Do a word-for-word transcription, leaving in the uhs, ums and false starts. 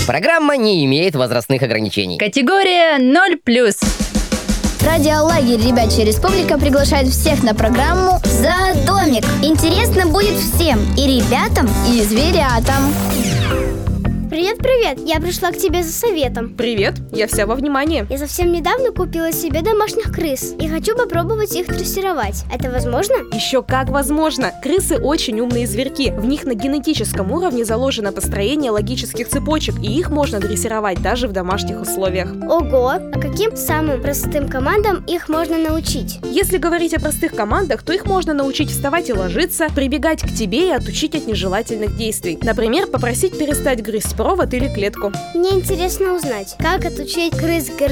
Программа не имеет возрастных ограничений. Категория ноль плюс. Радиолагерь «Ребячья республика» приглашает всех на программу «За домик». Интересно будет всем, и ребятам, и зверятам. Привет-привет, я пришла к тебе за советом. Привет, я вся во внимании. Я совсем недавно купила себе домашних крыс и хочу попробовать их дрессировать. Это возможно? Еще как возможно. Крысы очень умные зверьки. В них на генетическом уровне заложено построение логических цепочек, и их можно дрессировать даже в домашних условиях. Ого, а каким самым простым командам их можно научить? Если говорить о простых командах, то их можно научить вставать и ложиться, прибегать к тебе и отучить от нежелательных действий. Например, попросить перестать грызть провод или клетку. Мне интересно узнать, как отучить крыс